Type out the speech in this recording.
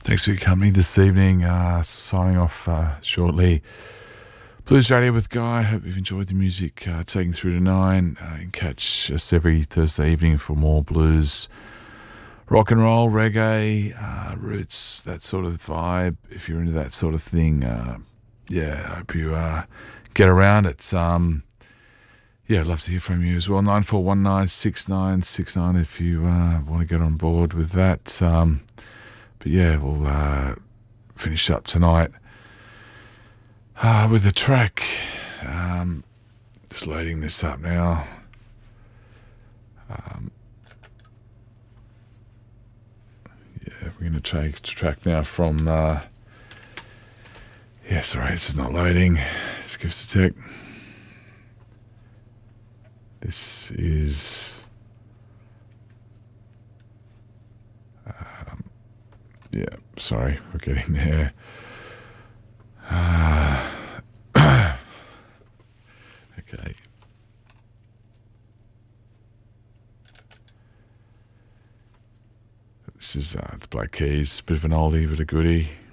Thanks for your company this evening. Signing off shortly. Blues Radio with Guy. Hope you've enjoyed the music taking through to 9. You can catch us every Thursday evening for more blues, rock and roll, reggae, roots, that sort of vibe. If you're into that sort of thing, I hope you get around it. I'd love to hear from you as well. 94196969 if you want to get on board with that. We'll finish up tonight with a track. Just loading this up now. We're going to take a track now from... sorry, this is not loading. Just give us a tick. This is... sorry, we're getting there. Okay. This is the Black Keys, bit of an oldie but a goodie.